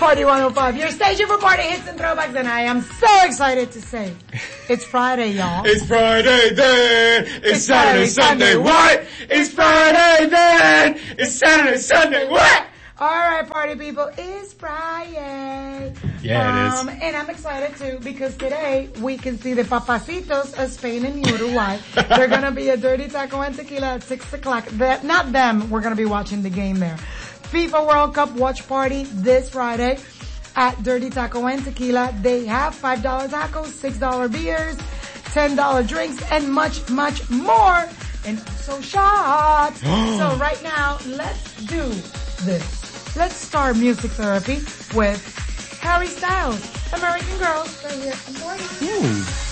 Party 105, your station for party hits and throwbacks, and I am so excited to say it's Friday, y'all. It's Friday then. It's Saturday, Sunday, what? It's Friday then. It's Saturday, Sunday, what? Alright, party people, it's Friday. Yeah, it is. And I'm excited too because today we can see the Papacitos of Spain and Uruguay. They're gonna be at Dirty Taco and Tequila at 6 o'clock. Not them, we're gonna be watching the game there. FIFA World Cup watch party this Friday at Dirty Taco and Tequila. They have $5 tacos, $6 beers, $10 drinks, and much, much more. And also shots. So right now, let's do this. Let's start music therapy with Harry Styles, American Girls, right here on Party.